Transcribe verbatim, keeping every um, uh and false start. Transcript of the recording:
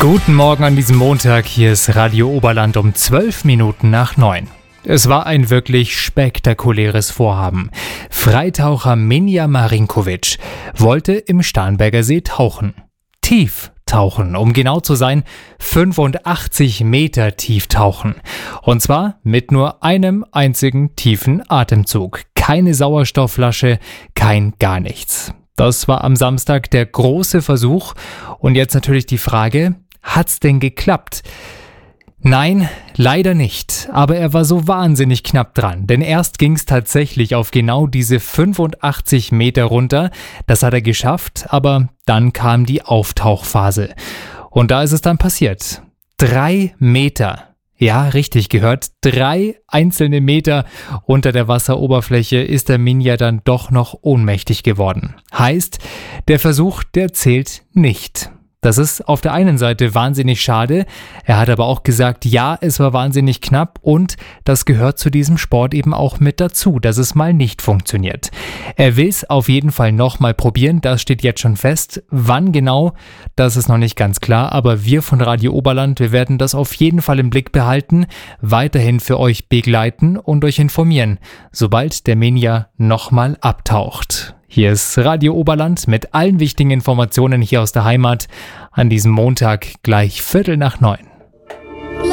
Guten Morgen an diesem Montag, hier ist Radio Oberland um zwölf Minuten nach neun. Es war ein wirklich spektakuläres Vorhaben. Freitaucher Minja Marinkovic wollte im Starnberger See tauchen. Tief tauchen, um genau zu sein, fünfundachtzig Meter tief tauchen. Und zwar mit nur einem einzigen tiefen Atemzug. Keine Sauerstoffflasche, kein gar nichts. Das war am Samstag der große Versuch. Und jetzt natürlich die Frage, hat's denn geklappt? Nein, leider nicht. Aber er war so wahnsinnig knapp dran. Denn erst ging's tatsächlich auf genau diese fünfundachtzig Meter runter. Das hat er geschafft, aber dann kam die Auftauchphase. Und da ist es dann passiert. Drei Meter. Ja, richtig gehört. Drei einzelne Meter unter der Wasseroberfläche ist der Minja dann doch noch ohnmächtig geworden. Heißt, der Versuch, der zählt nicht. Das ist auf der einen Seite wahnsinnig schade. Er hat aber auch gesagt, ja, es war wahnsinnig knapp und das gehört zu diesem Sport eben auch mit dazu, dass es mal nicht funktioniert. Er will es auf jeden Fall nochmal probieren, das steht jetzt schon fest. Wann genau, das ist noch nicht ganz klar, aber wir von Radio Oberland, wir werden das auf jeden Fall im Blick behalten, weiterhin für euch begleiten und euch informieren, sobald der Minja nochmal abtaucht. Hier ist Radio Oberland mit allen wichtigen Informationen hier aus der Heimat an diesem Montag gleich Viertel nach neun.